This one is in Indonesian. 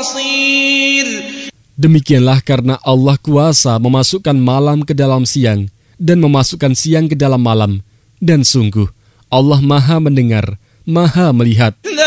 بصير. Demikianlah karena Allah kuasa memasukkan malam ke dalam siang dan memasukkan siang ke dalam malam. Dan sungguh, Allah Maha mendengar, Maha melihat.